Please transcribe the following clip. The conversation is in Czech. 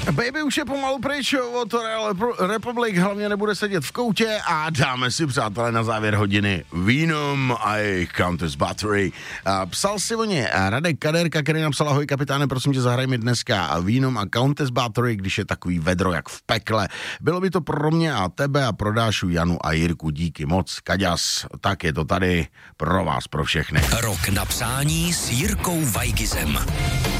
Baby už je pomalu pryč od Republic, hlavně nebude sedět v koutě a dáme si, přátelé, na závěr hodiny Venom a jejich Countess Battery. Psal si o ně Radek Kaderka, který napsal: ahoj kapitáne, prosím tě, zahraj mi dneska Venom a Countess Battery, když je takový vedro jak v pekle. Bylo by to pro mě a tebe a pro Dášu, Janu a Jirku. Díky moc, Kaďas. Tak je to tady pro vás, pro všechny. Rok na přání s Jirkou Vajgizem.